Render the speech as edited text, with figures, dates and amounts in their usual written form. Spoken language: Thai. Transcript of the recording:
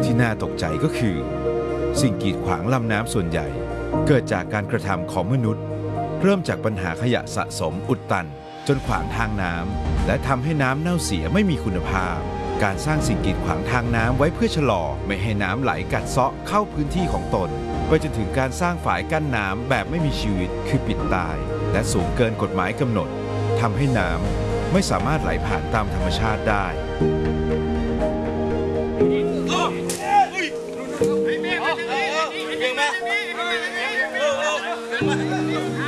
ที่น่าตกใจก็คือสิ่งกีดขวางลำน้ำส่วนใหญ่เกิดจากการกระทำของมนุษย์เริ่มจากปัญหาขยะสะสมอุดตันจนขวางทางน้ำและทำให้น้ำเน่าเสียไม่มีคุณภาพการสร้างสิ่งกีดขวางทางน้ำไว้เพื่อชะลอไม่ให้น้ำไหลกัดเซาะเข้าพื้นที่ของตนไปจนถึงการสร้างฝายกั้นน้ำแบบไม่มีชีวิตคือปิดตายและสูงเกินกฎหมายกำหนดทำให้น้ำไม่สามารถไหลผ่านตามธรรมชาติได้